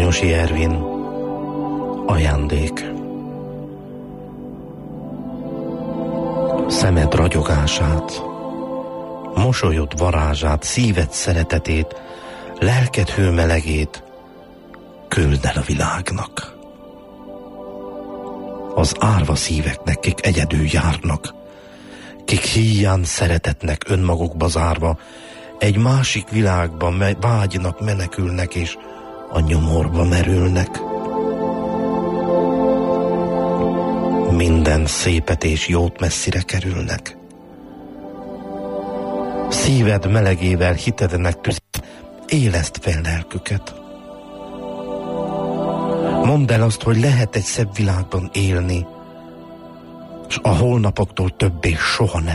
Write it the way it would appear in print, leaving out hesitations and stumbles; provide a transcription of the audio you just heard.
Jánosi Ervin, ajándék. Szemed ragyogását, mosolyod varázsát, szíved szeretetét, lelked hőmelegét küld el a világnak. Az árva szíveknek, kik egyedül járnak, kik híján szeretetnek önmagukba zárva, egy másik világban vágynak, menekülnek, és a nyomorba merülnek. Minden szépet és jót messzire kerülnek. Szíved melegével, hitednek tüzet, éleszt fel lelküket. Mondd el azt, hogy lehet egy szebb világban élni, s a holnapoktól többé soha nem